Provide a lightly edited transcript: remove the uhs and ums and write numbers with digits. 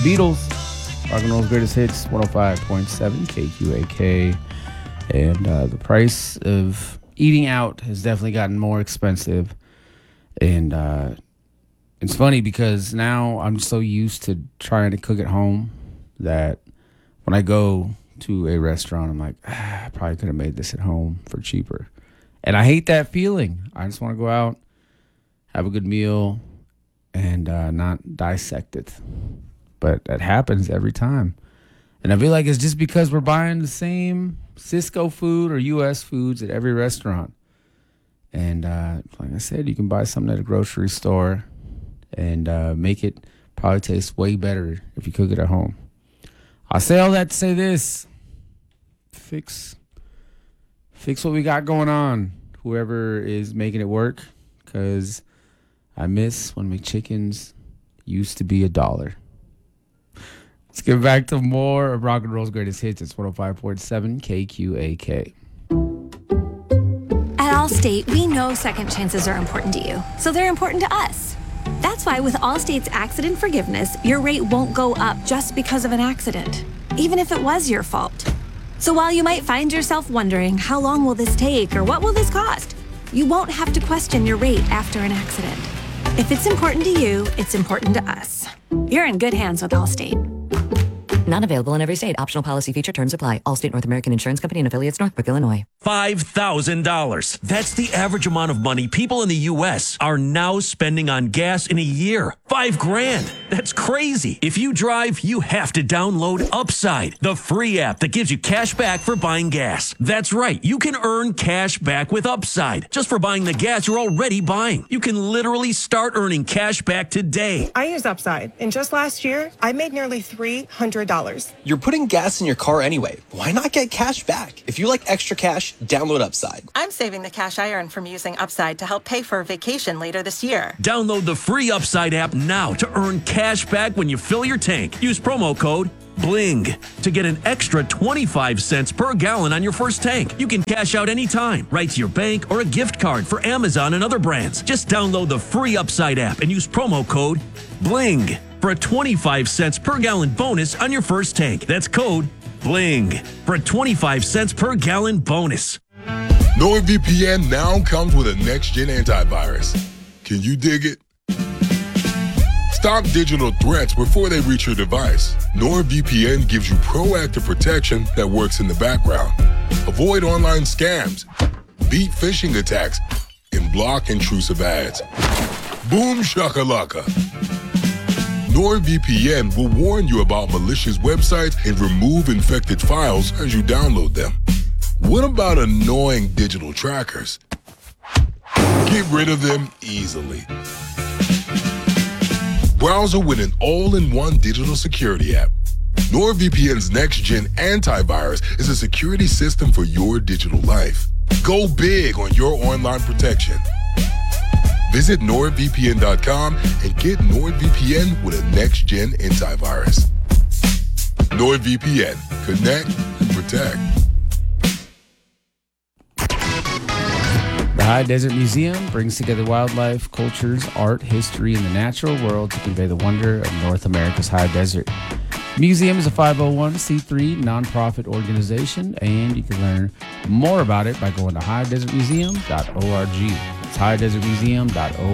Beatles. Rock and roll's greatest hits, 105.7 KQAK. And the price of eating out has definitely gotten more expensive. And it's funny because now I'm so used to trying to cook at home that when I go to a restaurant, I'm like, I probably could have made this at home for cheaper. And I hate that feeling. I just want to go out, have a good meal, and not dissect it. But that happens every time. And I feel like it's just because we're buying the same Cisco food or U.S. foods at every restaurant. And like I said, you can buy something at a grocery store and make it probably taste way better if you cook it at home. I say all that to say this. Fix what we got going on, whoever is making it work, because I miss when McChickens used to be $1. Let's get back to more of Rock and Roll's greatest hits. It's 105.7 KQAK. At Allstate, we know second chances are important to you, so they're important to us. That's why with Allstate's accident forgiveness, your rate won't go up just because of an accident, even if it was your fault. So while you might find yourself wondering, how long will this take or what will this cost? You won't have to question your rate after an accident. If it's important to you, it's important to us. You're in good hands with Allstate. Not available in every state. Optional policy feature terms apply. Allstate North American Insurance Company and affiliates, Northbrook, Illinois. $5,000. That's the average amount of money people in the U.S. are now spending on gas in a year. $5,000. That's crazy. If you drive, you have to download Upside, the free app that gives you cash back for buying gas. That's right. You can earn cash back with Upside just for buying the gas you're already buying. You can literally start earning cash back today. I use Upside, and just last year, I made nearly $300. You're putting gas in your car anyway. Why not get cash back? If you like extra cash, download Upside. I'm saving the cash I earn from using Upside to help pay for a vacation later this year. Download the free Upside app now to earn cash back when you fill your tank. Use promo code BLING to get an extra 25 cents per gallon on your first tank. You can cash out anytime, right to your bank or a gift card for Amazon and other brands. Just download the free Upside app and use promo code BLING for a 25 cents per gallon bonus on your first tank. That's code BLING for a 25 cents per gallon bonus. NordVPN now comes with a next-gen antivirus. Can you dig it? Stop digital threats before they reach your device. NordVPN gives you proactive protection that works in the background. Avoid online scams, beat phishing attacks, and block intrusive ads. Boom shakalaka. NordVPN will warn you about malicious websites and remove infected files as you download them. What about annoying digital trackers? Get rid of them easily. Browser with an all-in-one digital security app. NordVPN's next-gen antivirus is a security system for your digital life. Go big on your online protection. Visit NordVPN.com and get NordVPN with a next-gen antivirus. NordVPN. Connect and protect. The High Desert Museum brings together wildlife, cultures, art, history, and the natural world to convey the wonder of North America's high desert. The museum is a 501c3 nonprofit organization, and you can learn more about it by going to highdesertmuseum.org. It's highdesertmuseum.org.